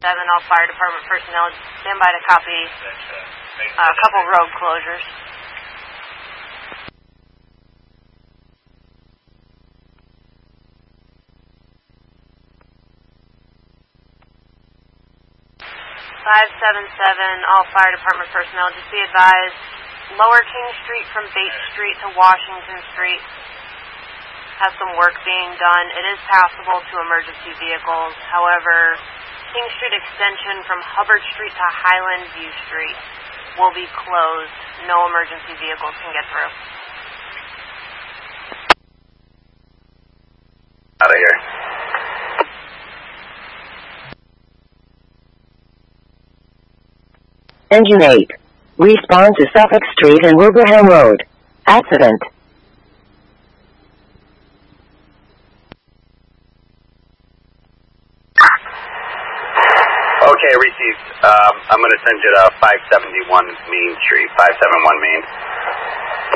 all fire department personnel, stand by to copy a couple road closures. All fire department personnel, just be advised, Lower King Street from Bates Street to Washington Street has some work being done. It is passable to emergency vehicles. However, King Street extension from Hubbard Street to Highland View Street will be closed. No emergency vehicles can get through. Out of here. Engine 8. Respond to Suffolk Street and Wilbraham Road. Accident. Okay, received. I'm going to send you to 571 Main Street, 571 Main.